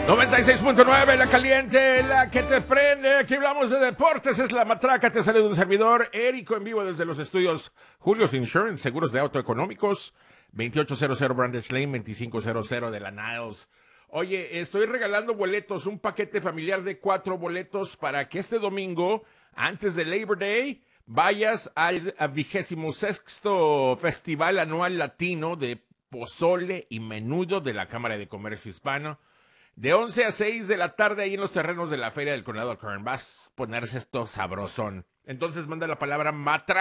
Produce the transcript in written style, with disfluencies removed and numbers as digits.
96.9, la caliente, la que te prende. Aquí hablamos de deportes, es la matraca. Te sale de un servidor, Érico, en vivo desde los estudios Julio's Insurance, seguros de auto económicos, 2800 Brandage Lane, 2500 de la Niles. Oye, estoy regalando boletos, un paquete familiar de 4 boletos para que este domingo, antes de Labor Day, vayas al 26º Festival Anual Latino de Pozole y Menudo de la Cámara de Comercio Hispano. De 11 a 6 de la tarde ahí en los terrenos de la Feria del Condado Kern. Vas a ponerse esto sabrosón. Entonces manda la palabra matraca